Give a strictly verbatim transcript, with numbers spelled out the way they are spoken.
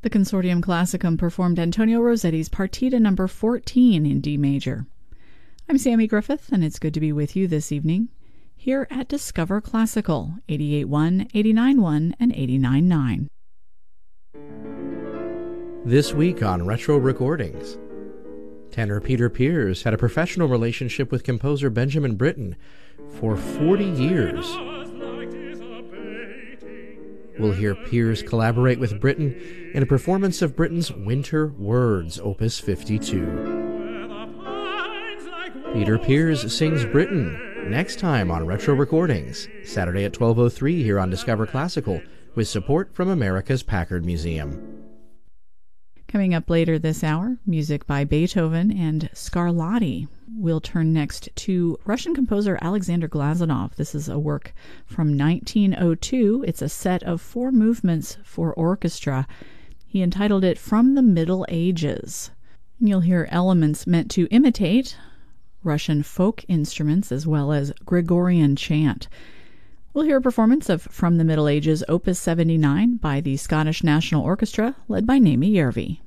The Consortium Classicum performed Antonio Rossetti's Partita number fourteen in D major. I'm Sammy Griffith, and it's good to be with you this evening here at Discover Classical, eighty-eight point one, eighty-nine point one, and eighty-nine point nine. This week on Retro Recordings, tenor Peter Pears had a professional relationship with composer Benjamin Britten for forty years. We'll hear Pears collaborate with Britten in a performance of Britten's Winter Words, Opus fifty-two. Peter Pears sings Britten next time on Retro Recordings, Saturday at twelve oh three here on Discover Classical, with support from America's Packard Museum. Coming up later this hour, music by Beethoven and Scarlatti. We'll turn next to Russian composer Alexander Glazunov. This is a work from nineteen oh two. It's a set of four movements for orchestra. He entitled it From the Middle Ages. And you'll hear elements meant to imitate Russian folk instruments as well as Gregorian chant. We'll hear a performance of From the Middle Ages, Opus seventy-nine by the Scottish National Orchestra, led by Naomi Järvi.